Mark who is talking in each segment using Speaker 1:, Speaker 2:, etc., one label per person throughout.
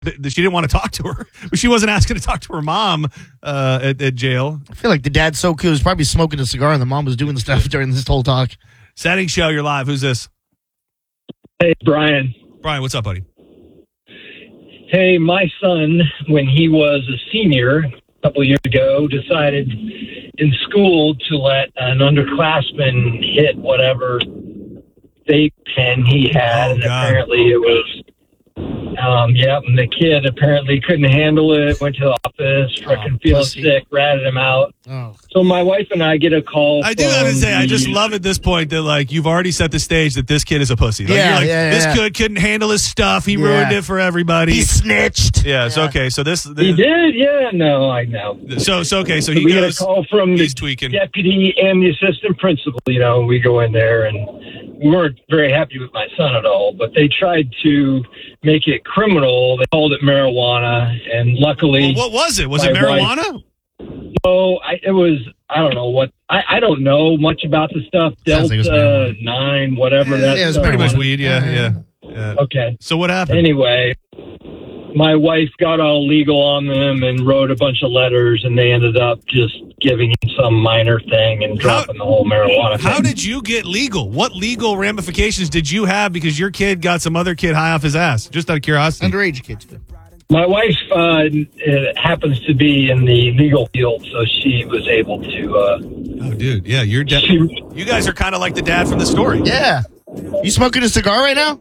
Speaker 1: she didn't want to talk to her. She wasn't asking to talk to her mom at jail.
Speaker 2: I feel like the dad's so cool. He was probably smoking a cigar and the mom was doing the stuff during this whole talk.
Speaker 1: Setting show, you're live. Who's this?
Speaker 3: Hey, Brian.
Speaker 1: Brian, what's up, buddy?
Speaker 3: Hey, my son, when he was a senior a couple of years ago, decided in school to let an underclassman hit whatever vape pen he had. And apparently it was, and the kid apparently couldn't handle it, went to the office, freaking feeling sick, ratted him out.
Speaker 2: Oh.
Speaker 3: So my wife and I get a call.
Speaker 1: I do have to say, I just love at this point that, like, you've already set the stage that this kid is a pussy. Like, you're like, this kid couldn't handle his stuff. He ruined it for everybody.
Speaker 2: He snitched.
Speaker 1: Yeah, it's okay. So this
Speaker 3: he did? Yeah, no, I know.
Speaker 1: So okay. So he
Speaker 3: we
Speaker 1: goes.
Speaker 3: Get a call from the
Speaker 1: tweaking.
Speaker 3: deputy and the assistant principal. We go in there, and we weren't very happy with my son at all. But they tried to make it criminal. They called it marijuana, and luckily,
Speaker 1: what was it? Was it marijuana?
Speaker 3: No, it was. I don't know what. I don't know much about the stuff. Delta 9, whatever.
Speaker 1: Yeah, it was pretty much weed. Yeah.
Speaker 3: Okay.
Speaker 1: So what happened?
Speaker 3: Anyway, my wife got all legal on them and wrote a bunch of letters, and they ended up just giving him some minor thing and dropping the whole marijuana thing.
Speaker 1: How did you get legal? What legal ramifications did you have because your kid got some other kid high off his ass? Just out of curiosity.
Speaker 2: Underage kids.
Speaker 3: My wife happens to be in the legal field, so she was able to.
Speaker 1: Oh, dude, yeah, you guys are kind of like the dad from the story.
Speaker 2: Yeah, you smoking a cigar right now?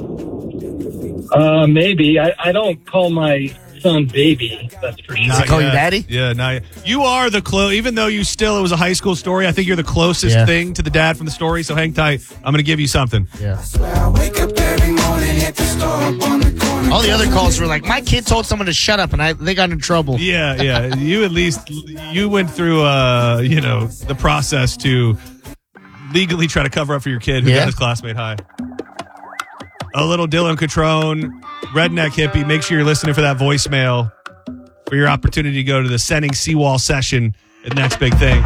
Speaker 3: Maybe. I don't call my son baby. That's for sure.
Speaker 2: Does he call you daddy?
Speaker 1: Yeah, no. You are the even though it was a high school story. I think you're the closest thing to the dad from the story. So hang tight. I'm going to give you something.
Speaker 2: Yeah. All the other calls were like, my kid told someone to shut up, and they got in trouble.
Speaker 1: Yeah. You at least went through the process to legally try to cover up for your kid who got his classmate high. A little Dylan Catrone, redneck hippie. Make sure you're listening for that voicemail for your opportunity to go to the Sending Seawall session at Next Big Thing.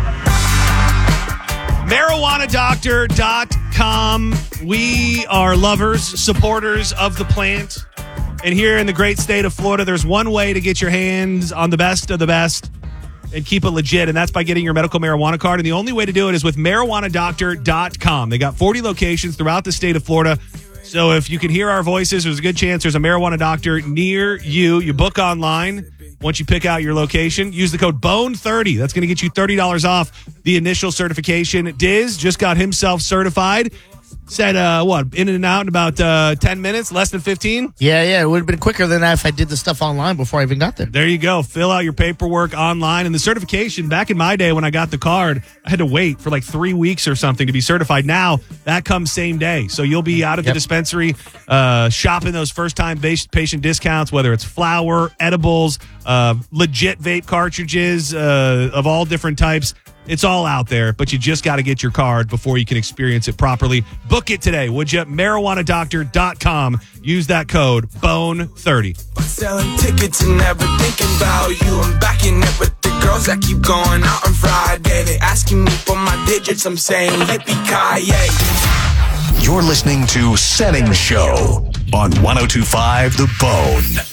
Speaker 1: MarijuanaDoctor.com. We are lovers, supporters of the plant. And here in the great state of Florida, there's one way to get your hands on the best of the best and keep it legit, and that's by getting your medical marijuana card. And the only way to do it is with MarijuanaDoctor.com. They got 40 locations throughout the state of Florida. So if you can hear our voices, there's a good chance there's a marijuana doctor near you. You book online. Once you pick out your location, use the code BONE30. That's going to get you $30 off the initial certification. Diz just got himself certified. Said, in and out in about 10 minutes, less than 15?
Speaker 2: Yeah. It would have been quicker than that if I did the stuff online before I even got there.
Speaker 1: There you go. Fill out your paperwork online. And the certification, back in my day when I got the card, I had to wait for like 3 weeks or something to be certified. Now, that comes same day. So you'll be out at the dispensary shopping those first-time patient discounts, whether it's flour, edibles, legit vape cartridges of all different types. It's all out there, but you just got to get your card before you can experience it properly. Book it today, would you? MarijuanaDoctor.com. Use that code BONE30.
Speaker 4: Selling tickets and never thinking about you. I'm backing up with the girls that keep going out on Friday. They asking me for my digits. I'm saying yippee-ki-yay.
Speaker 5: You're listening to Setting Show on 102.5 The Bone.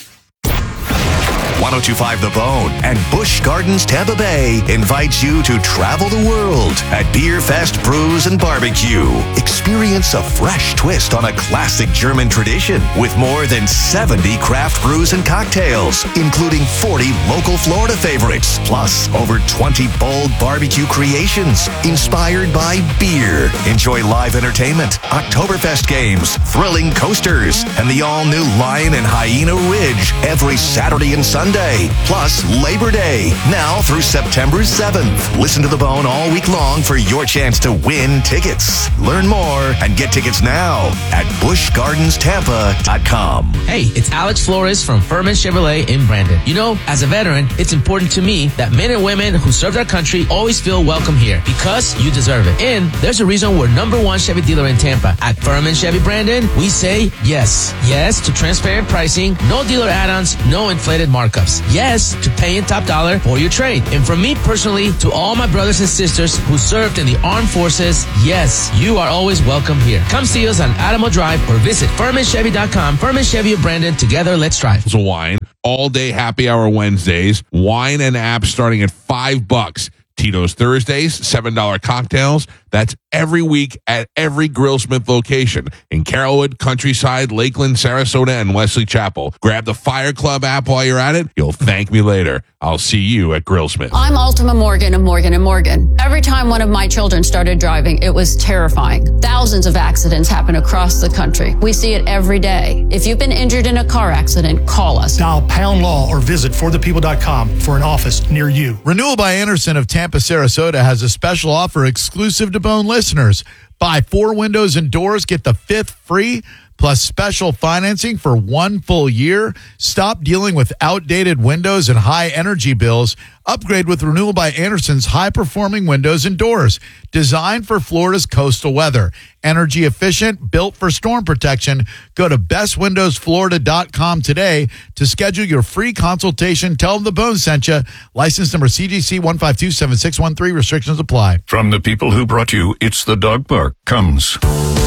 Speaker 5: 102.5 The Bone and Busch Gardens Tampa Bay invites you to travel the world at Beer Fest Brews and Barbecue. Experience a fresh twist on a classic German tradition with more than 70 craft brews and cocktails, including 40 local Florida favorites, plus over 20 bold barbecue creations inspired by beer. Enjoy live entertainment, Oktoberfest games, thrilling coasters, and the all-new Lion and Hyena Ridge every Saturday and Sunday. Plus Labor Day, now through September 7th. Listen to The Bone all week long for your chance to win tickets. Learn more and get tickets now at BuschGardensTampa.com.
Speaker 6: Hey, it's Alex Flores from Furman Chevrolet in Brandon. You know, as a veteran, it's important to me that men and women who serve their country always feel welcome here because you deserve it. And there's a reason we're #1 Chevy dealer in Tampa. At Furman Chevy Brandon, we say yes. Yes to transparent pricing, no dealer add-ons, no inflated markups. yes to paying top dollar for your trade. And from me personally to all my brothers and sisters who served in the armed forces, yes, you are always welcome here. Come see us on Alamo Drive or visit FurmanChevy.com. Furman Chevy of Brandon. Together, let's drive.
Speaker 7: Of wine. All day happy hour Wednesdays. Wine and apps starting at $5. Tito's Thursdays, $7 cocktails. That's every week at every Grillsmith location in Carrollwood, Countryside, Lakeland, Sarasota, and Wesley Chapel. Grab the Fire Club app while you're at it. You'll thank me later. I'll see you at Grillsmith.
Speaker 8: I'm Ultima Morgan of Morgan & Morgan. Every time one of my children started driving, it was terrifying. Thousands of accidents happen across the country. We see it every day. If you've been injured in a car accident, call us.
Speaker 9: Dial Pound Law or visit forthepeople.com for an office near you.
Speaker 10: Renewal by Anderson of Tampa, Sarasota has a special offer exclusive to Bone listeners. Buy 4 windows and doors, get the 5th free, plus special financing for 1 full year. Stop dealing with outdated windows and high energy bills. Upgrade with Renewal by Anderson's high-performing windows and doors. Designed for Florida's coastal weather. Energy efficient, built for storm protection. Go to bestwindowsflorida.com today to schedule your free consultation. Tell them the Bone sent you. License number CGC 1527613. Restrictions apply.
Speaker 11: From the people who brought you It's the Dog Park comes